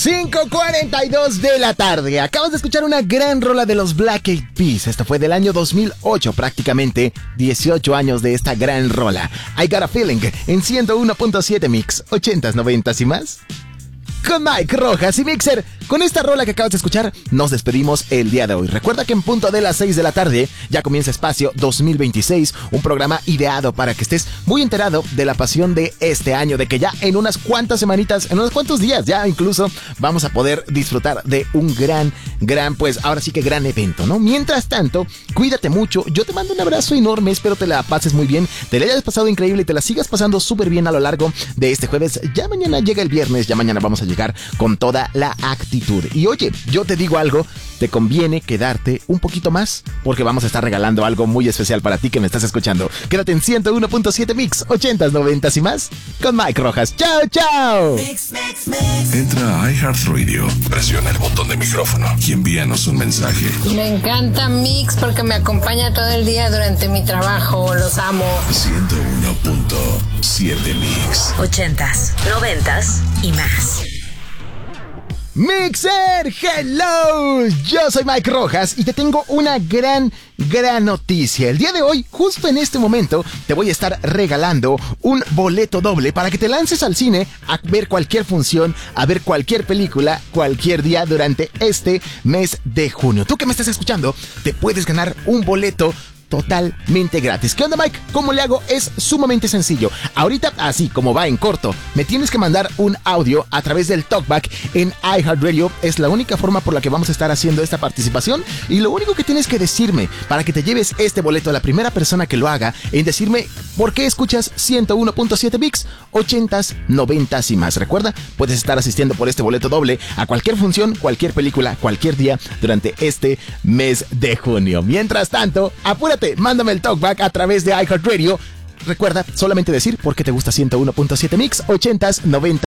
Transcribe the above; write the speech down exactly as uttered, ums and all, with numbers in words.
cinco cuarenta y dos de la tarde. Acabas de escuchar una gran rola de los Black Eyed Peas. Esta fue del año dos mil ocho, prácticamente dieciocho años de esta gran rola. I Got a Feeling en ciento uno punto siete Mix, ochentas, noventas y más. Con Mike Rojas y Mixer. Con esta rola que acabas de escuchar, nos despedimos el día de hoy. Recuerda que en punto de las seis de la tarde ya comienza Espacio dos mil veintiséis, un programa ideado para que estés muy enterado de la pasión de este año, de que ya en unas cuantas semanitas, en unos cuantos días ya incluso, vamos a poder disfrutar de un gran, gran, pues ahora sí que gran evento, ¿no? Mientras tanto, cuídate mucho, yo te mando un abrazo enorme, espero te la pases muy bien, te la hayas pasado increíble y te la sigas pasando súper bien a lo largo de este jueves. Ya mañana llega el viernes, ya mañana vamos a llegar con toda la actitud. Y oye, yo te digo algo, te conviene quedarte un poquito más porque vamos a estar regalando algo muy especial para ti que me estás escuchando. Quédate en ciento uno punto siete Mix, ochentas, noventas y más con Mike Rojas. ¡Chao, chao! Mix, mix, mix. Entra a iHeartRadio, presiona el botón de micrófono y envíanos un mensaje. Me encanta Mix porque me acompaña todo el día durante mi trabajo. Los amo. ciento uno punto siete Mix. Ochentas, noventas y más. Mixer, hello, yo soy Mike Rojas y te tengo una gran, gran noticia. El día de hoy, justo en este momento, te voy a estar regalando un boleto doble para que te lances al cine a ver cualquier función, a ver cualquier película, cualquier día durante este mes de junio. Tú que me estás escuchando, te puedes ganar un boleto totalmente gratis. ¿Qué onda, Mike? ¿Cómo le hago? Es sumamente sencillo. Ahorita, así como va en corto, me tienes que mandar un audio a través del Talkback en iHeartRadio. Es la única forma por la que vamos a estar haciendo esta participación. Y lo único que tienes que decirme para que te lleves este boleto, la primera persona que lo haga, en decirme por qué escuchas ciento uno punto siete Mix, ochentas, noventas y más. Recuerda, puedes estar asistiendo por este boleto doble a cualquier función, cualquier película, cualquier día durante este mes de junio. Mientras tanto, apúrate. Mándame el talkback a través de iHeartRadio. Recuerda solamente decir por qué te gusta ciento uno punto siete Mix, ochentas, noventas.